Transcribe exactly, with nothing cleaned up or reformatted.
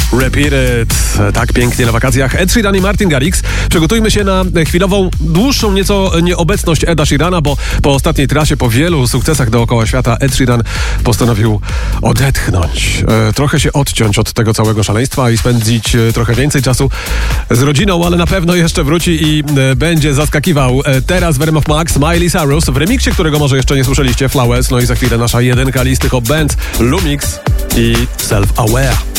Repeat it. Tak pięknie na wakacjach. Ed Sheeran i Martin Garrix. Przygotujmy się na chwilową, dłuższą nieco nieobecność Eda Sheerana, bo po ostatniej trasie, po wielu sukcesach dookoła świata Ed Sheeran postanowił odetchnąć. E, trochę się odciąć od tego całego szaleństwa i spędzić e, trochę więcej czasu z rodziną, ale na pewno jeszcze wróci i e, będzie zaskakiwał. E, teraz w R M F Max Miley Cyrus w remiksie, którego może jeszcze nie słyszeliście, Flowers. No i za chwilę nasza jedynka listy Hot Bands, Lumix i Self Aware.